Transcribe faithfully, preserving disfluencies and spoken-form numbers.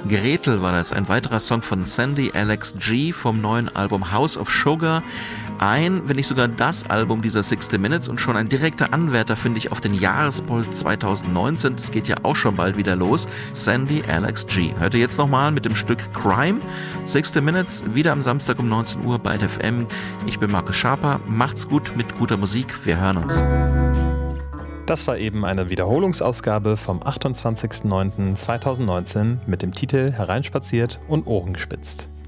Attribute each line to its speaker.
Speaker 1: Gretel war das, ein weiterer Song von Sandy Alex G vom neuen Album House of Sugar. Ein, wenn nicht sogar das Album dieser sixty Minutes und schon ein direkter Anwärter, finde ich, auf den Jahrespoll zwanzig neunzehn. Das geht ja auch schon bald wieder los. Sandy Alex G. Hört ihr jetzt nochmal mit dem Stück Crime. sixty Minutes, wieder am Samstag um neunzehn Uhr bei F M. Ich bin Markus Schaper. Macht's gut mit guter Musik. Wir hören uns.
Speaker 2: Das war eben eine Wiederholungsausgabe vom achtundzwanzigsten neunten zweitausendneunzehn mit dem Titel Hereinspaziert und Ohren gespitzt.